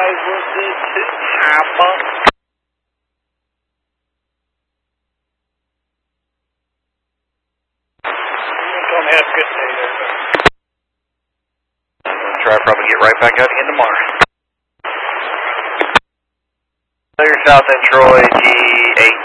guys were good too. Tampa. Come have a good day there. Try probably get right back out again tomorrow. Clear South End Troy, G8.